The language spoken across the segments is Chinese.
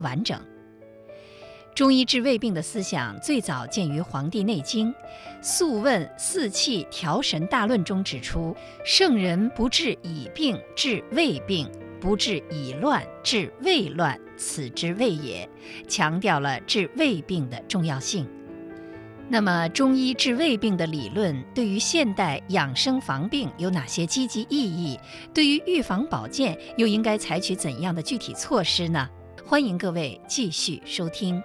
完整。中医治胃病的思想最早见于《黄帝内经·素问·四气调神大论》中指出，圣人不治已病治未病，不治已乱治未乱，此之谓也，强调了治胃病的重要性。那么中医治胃病的理论对于现代养生防病有哪些积极意义？对于预防保健又应该采取怎样的具体措施呢？欢迎各位继续收听。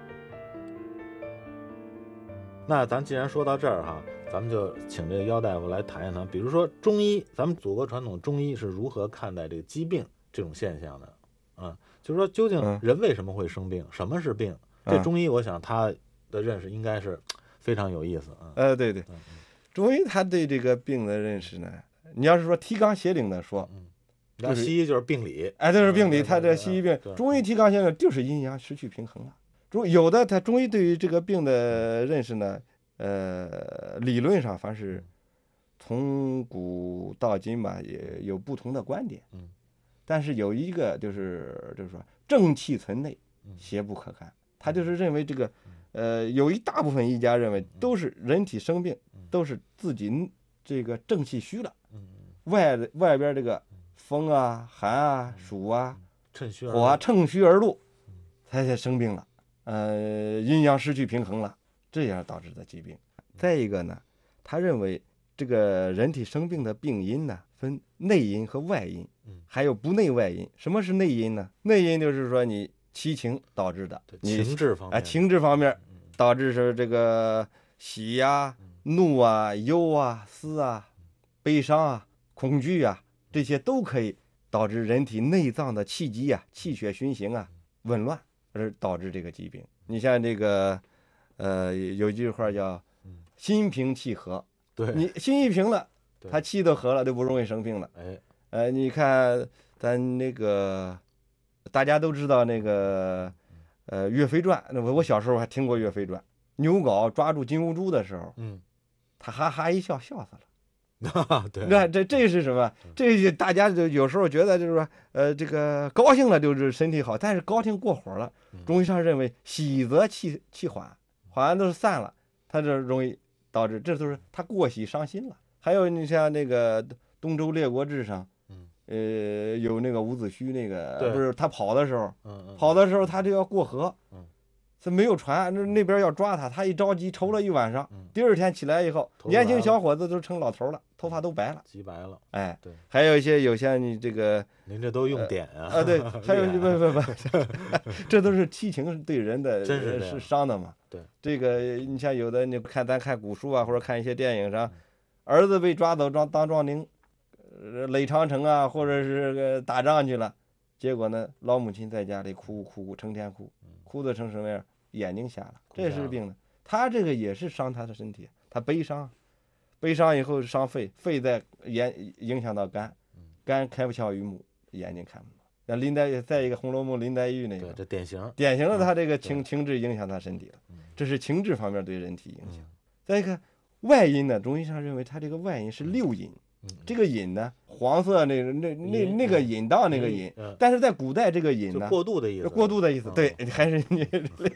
那咱既然说到这儿哈，咱们就请这个姚大夫来谈一谈，比如说中医，咱们祖国传统中医是如何看待这个疾病这种现象的？就是说究竟人为什么会生病？什么是病？这中医我想他的认识应该是非常有意思啊。 对对，中医他对这个病的认识呢，你要是说提纲挈领的说， 那西医就是病理， 这是病理，他这西医病，中医提纲挈领就是阴阳失去平衡了。有的他中医对于这个病的认识呢，理论上凡是从古到今吧，也有不同的观点。但是有一个就是说正气存内，邪不可干。他就是认为这个，有一大部分医家认为都是人体生病，都是自己这个正气虚了，外边这个风啊、寒啊、暑啊、火啊趁虚而入，才生病了。阴阳失去平衡了，这样导致的疾病。再一个呢，他认为这个人体生病的病因呢，分内因和外因，还有不内外因。什么是内因呢？内因就是说你七情导致的， 情志方面， 情志方面导致是这个喜啊、怒啊、忧啊、思啊、悲伤啊、恐惧啊，这些都可以导致人体内脏的气机啊、气血循行啊紊乱，而导致这个疾病。你像这个有句话叫心平气和， 对， 你心一平了，他气都和了，就不容易生病了。你看咱那个大家都知道那个岳飞传，我小时候还听过岳飞传。牛皋抓住金兀术的时候，他哈哈一笑，笑死了。 对， 那这是什么？这大家就有时候觉得就是说，这个高兴了就是身体好，但是高兴过火了，中医上认为喜则气缓，缓都是散了，他就容易导致，这都是他过喜伤心了。还有你像那个东周列国志上，有那个伍子胥那个，不是他跑的时候，他就要过河，这没有船，那边要抓他，他一着急愁了一晚上，第二天起来以后，年轻小伙子都成老头了，头发都白了， 极白了。 对，还有一些有像你这个， 您这都用典啊？ 对，还有不，这都是七情对人的是伤的嘛。 对， 这个你像有的咱看古书啊，或者看一些电影上，儿子被抓走当壮丁，垒长城啊，或者是打仗去了，结果呢，老母亲在家里哭，成天哭得成什么样？眼睛瞎了，这是病的。他这个也是伤他的身体，他悲伤以后伤肺，肺在影响到肝开不窍于目，眼睛看不到。那再一个《红楼梦》林黛玉那个， 这典型的他这个情志影响他身体了，这是情志方面对人体影响。再一个外因呢，中医上认为他这个外因是六淫。这个隐呢，黄色那个隐当那个隐，但是在古代这个隐呢， 过度的意思， 对，还是你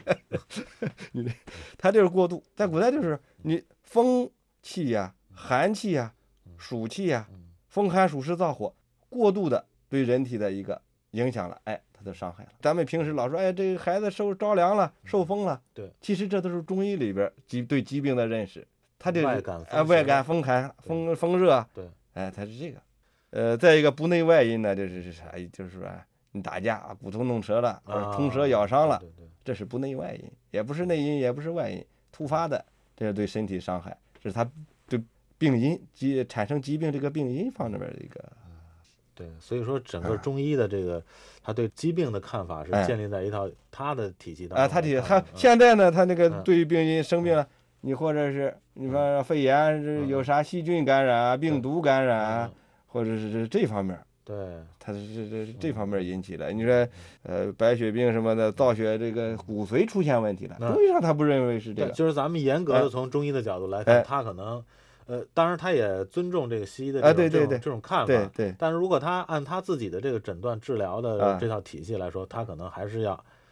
他这是过度，在古代就是你风气呀、寒气呀、暑气呀，风寒暑湿燥火过度的对人体的一个影响了，他就伤害了。咱们平时老说，这个孩子着凉了，受风了， 对， 其实这都是中医里边对疾病的认识。他这外感风寒风热， 对， 他是这个。再一个不内外因呢，就是啥？就是说你打架骨头弄折了，或者通舌咬伤了，这是不内外因，也不是内因，也不是外因，突发的，这是对身体伤害，这是他对病因产生疾病这个病因方面的一个。 对，所以说整个中医的这个，他对疾病的看法是建立在一套他的体系当中。 他现在呢，他那个对于病因生病了。你或者是你说肺炎有啥细菌感染啊、病毒感染啊，或者是这方面， 对， 它是这方面引起的。你说白血病什么的，造血这个骨髓出现问题了，中医上他不认为是这个。 就是咱们严格的从中医的角度来看，他可能当然他也尊重这个西医的这种看法， 对。 但是如果他按他自己的这个诊断治疗的这套体系来说，他可能还是要